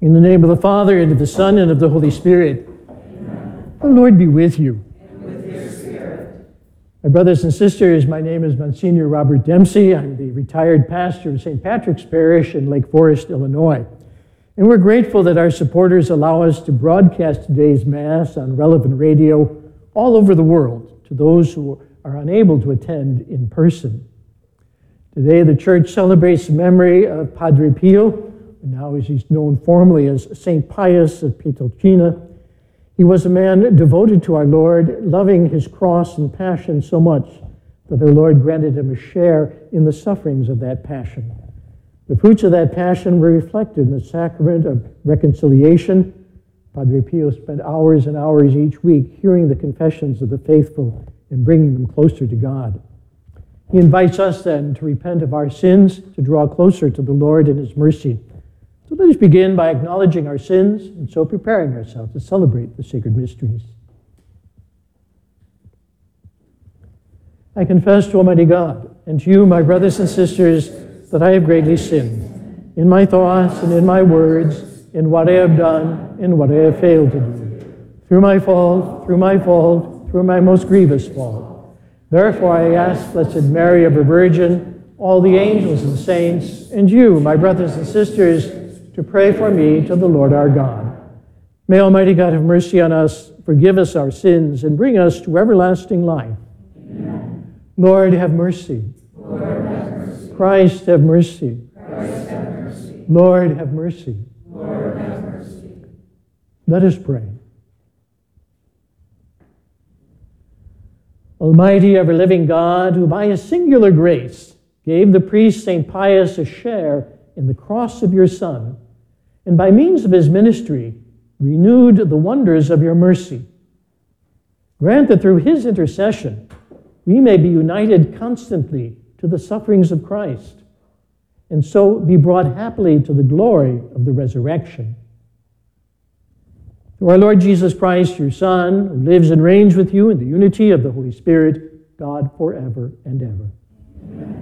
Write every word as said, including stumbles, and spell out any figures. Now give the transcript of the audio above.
In the name of the Father, and of the Son, and of the Holy Spirit. Amen. The Lord be with you. And with your spirit. My brothers and sisters, my name is Monsignor Robert Dempsey. I'm the retired pastor of Saint Patrick's Parish in Lake Forest, Illinois. And we're grateful that our supporters allow us to broadcast today's Mass on relevant radio all over the world to those who are unable to attend in person. Today, the Church celebrates the memory of Padre Pio. Now, as he's known formally as Saint Pius of Pietrelcina. He was a man devoted to our Lord, loving his cross and passion so much that our Lord granted him a share in the sufferings of that passion. The fruits of that passion were reflected in the sacrament of reconciliation. Padre Pio spent hours and hours each week hearing the confessions of the faithful and bringing them closer to God. He invites us then to repent of our sins, to draw closer to the Lord in his mercy. So let us begin by acknowledging our sins and so preparing ourselves to celebrate the sacred mysteries. I confess to Almighty God and to you, my brothers and sisters, that I have greatly sinned in my thoughts and in my words, in what I have done and what I have failed to do, through my fault, through my fault, through my most grievous fault. Therefore I ask Blessed Mary, ever Virgin, all the angels and saints, and you, my brothers and sisters, to pray for me to the Lord our God. May Almighty God have mercy on us, forgive us our sins, and bring us to everlasting life. Amen. Lord, have mercy. Lord, have mercy. Christ, have mercy. Christ, have mercy. Lord, have mercy. Lord, have mercy. Let us pray. Almighty, ever-living God, who by a singular grace gave the priest Saint Pius a share in the cross of your Son, and by means of his ministry, renewed the wonders of your mercy. Grant that through his intercession, we may be united constantly to the sufferings of Christ, and so be brought happily to the glory of the resurrection. Through our Lord Jesus Christ, your Son, who lives and reigns with you in the unity of the Holy Spirit, God forever and ever. Amen.